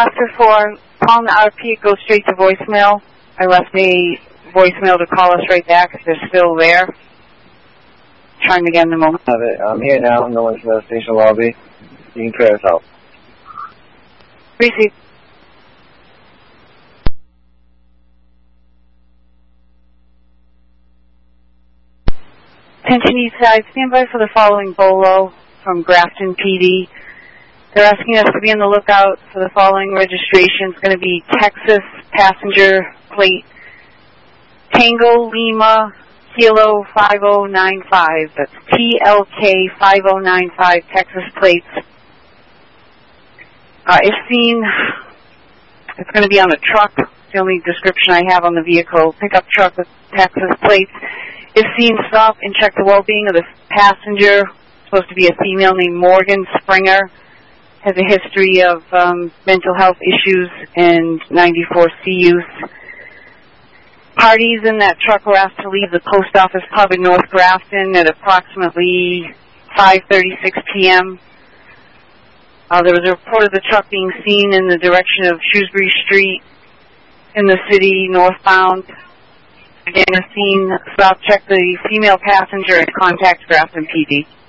Oscar 4, calling the RP, it goes straight to voicemail. I left a voicemail to call us right back if they're still there. Trying to get in the moment. Have it. I'm here now. I'm going to the station lobby. You can clear us out. Receive. Attention East Side, stand by for the following BOLO from Grafton PD. They're asking us to be on the lookout for the following registration. It's going to be Texas passenger plate Tango Lima Kilo 5095. That's TLK 5095 Texas plates. If seen, it's going to be on a truck. It's the only description I have on the vehicle. Pickup truck with Texas plates. If seen, stop and check the well-being of the passenger. It's supposed to be a female named Morgan Springer. Has a history of mental health issues and 94C use. Parties in that truck were asked to leave the post office pub in North Grafton at approximately 5:36 p.m. There was a report of the truck being seen in the direction of Shrewsbury Street in the city, northbound. Again, a scene, stop, check the female passenger, and contact Grafton PD.